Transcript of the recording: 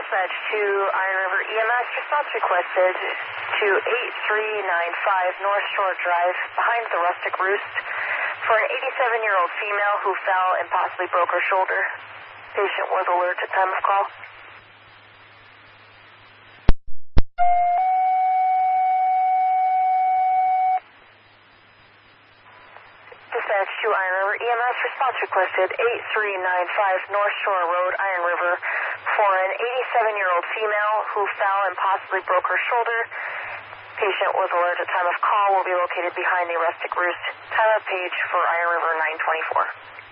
Dispatch to Iron River EMS, response requested to 8395 North Shore Drive, behind the Rustic Roost, for an 87-year-old female who fell and possibly broke her shoulder. Patient was alert at time of call. Dispatch to Iron River EMS, response requested 8395 North Shore Road, Iron River, for an 87-year-old female who fell and possibly broke her shoulder. Patient was alert at time of call, will be located behind the Rustic Roost. Time of page for Iron River 924.